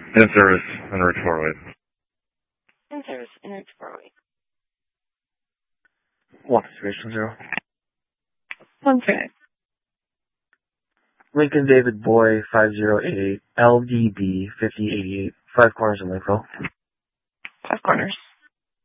In service, en route 408. In service, en route 408. 1 One second. Lincoln David Boy 5088 LDB 5088 5 Corners in Lakeville. 5 Corners.